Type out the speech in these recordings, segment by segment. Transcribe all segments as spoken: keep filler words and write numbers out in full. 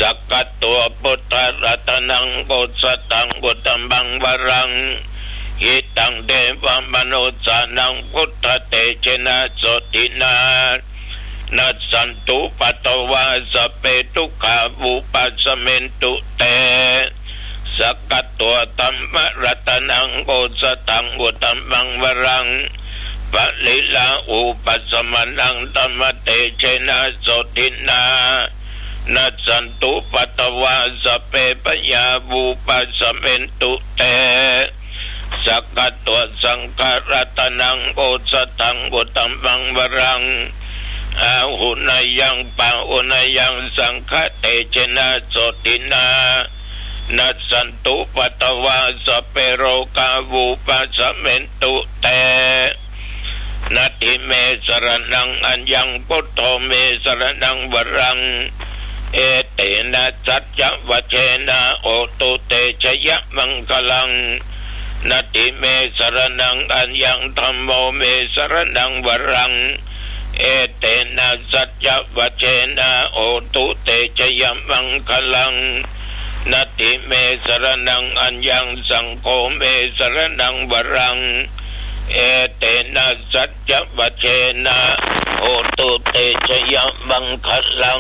สักกัตตัวพุทธรัตนังโกสตังกุตัมบังวรังหิตังเดวมนุสานังพุทธเตเจนะโสตินานัสสันตุปัตตวาสเปตุขาวุปัสเมนตุเตสักกัตตัวตัมมรัตนังโกสตังกุตัมบังวรังปะลิลาอุปัสมนังตัมมเตเจนะโสตินานัสสันตุปัตตวาสเปปยาวุปัสเมนตุเตสักกัตตัวสังฆรัตนังโกสตังกุตัมบังวรังอาหุนายังปะอุนายังสังฆเตเจนะโสตินานัสสันตุปัตตวาสเปโรกาวุปัสเมนตุเตนัตถิเมสรนังอัญญังพุทโธเมสรนังวรังเอเตนะสัจจะวะเชนะโอตุเตชยมังคลังนัตถิเมสรนังอัญญังธัมโมเมสรนังวรังเอเตนะสัจจะวะเชนะโอตุเตชยมังคลังนัตถิเมสรนังอัญญังสังโฆเมสรนังวรังเอเตนะสัจจะวะเชนะโอตุเตชยมังคลัง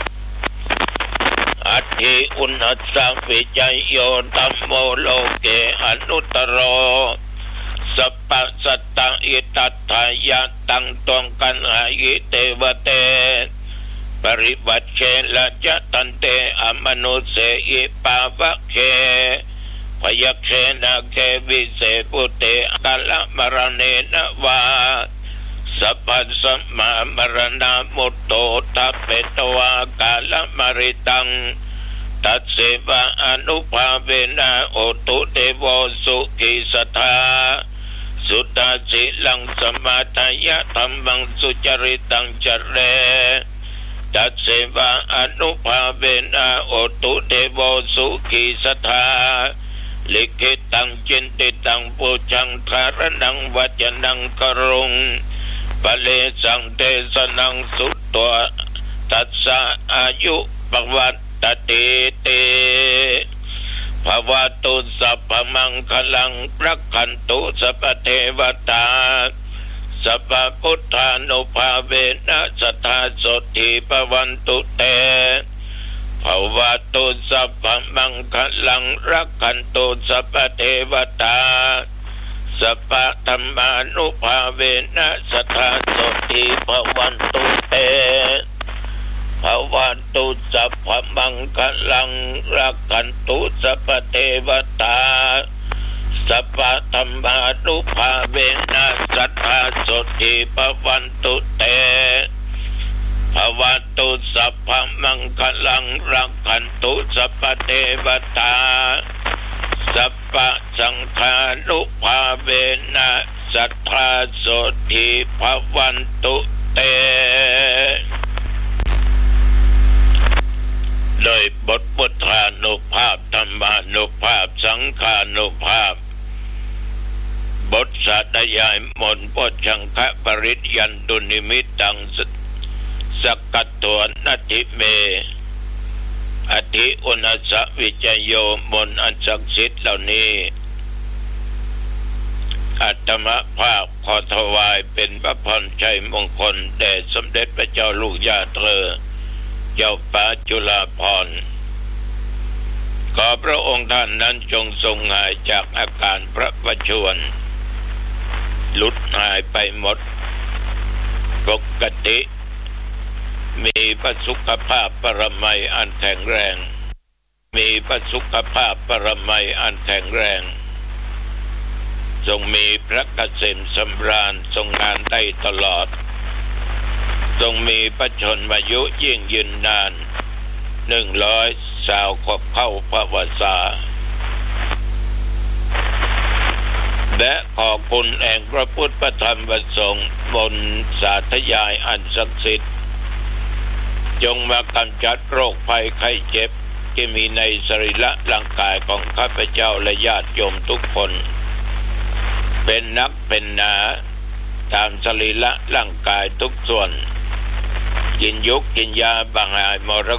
อัตถิอุณัสสะวิจัยโยธัมโมโลเกอนุตตโรสัพพสัตตะอิตัตถายะตังตวงกันหายิเตวเตปริวัชเชละจะตันเตอมนุเสอิปาวะเคพยัคเชนะเควิเศปุเตกัลมรเนนะวาสัพพสัมมามรณะมุตโตทัพเปตวากาลมริตังตัสเสวะอนุภาเวนะโอตุเตโวสุขิสทาสุตตาสิลังสมาทายะธัมมังสุจริตังจเรตัสเสวะอนุภาเวนะโอตุเตโวสุขิสทาลิขิตังจินติตังปุจังธารนังวัจนังกรุงปะเลสังเทสนังสุตตัวตัสสะอายุปวัตตติเตภวตุสัพพมังคลังรักขันตุสัพพเทวตาสัพพพุทธานุภาเวนะสัทธาโสติภวันตุเตภวตุสัพพมังคลังรักขันตุสัพพเทวตาสัพพธรรมานุภาเวนะสัทธาโสติภวันตุเตภวันตุสัพพมังคลังรักขันตุสัพพเทวตาสัพพธรรมานุภาเวนะสัทธาโสติภวันตุเตภวันตุสัพพมังคลังรักขันตุสัพพเทวตาสัพพสังฆานุภาเวนะสัทธาโสติภวันตุเตโดยบทพุทธานุภาพธรรมานุภาพสังฆานุภาพบทสาธยายมนต์โพชฌังคะปริญญันตุนิมิตตังสักกัตถวนัตถิเมอธิอุณัสสะวิจโยมนต์อันศักดิ์สิทธิ์เหล่านี้อาตมาภาพขอถวายเป็นพระพรชัยมงคลแด่สมเด็จพระเจ้าลูกยาเธอเจ้าฟ้าจุฬาภรณ์ขอพระองค์ท่านนั้นจงทรงหายจากอาการพระประชวรหลุดหายไปหมดปกติมีพระสุขภาพปรมัยอันแข็งแรงมีพระสุขภาพปรมัยอันแข็งแรงทรงมีพระเกษมสำราญทรงงานได้ตลอดทรงมีพระชนมายุยิ่งยืนนานหนึ่งร้อยสาวขบเข้าพระวสาและขอคุณแห่งพระพุทธพระธรรมพระสงฆ์บนสาธยายอันศักดิ์สิทธิ์จงมากำจัดโรคภัยไข้เจ็บที่มีในสรีระร่างกายของข้าพเจ้าและญาติโยมทุกคนเป็นนักเป็นหนาตามสรีระร่างกายทุกส่วนกินยุกกินยาบางหายมร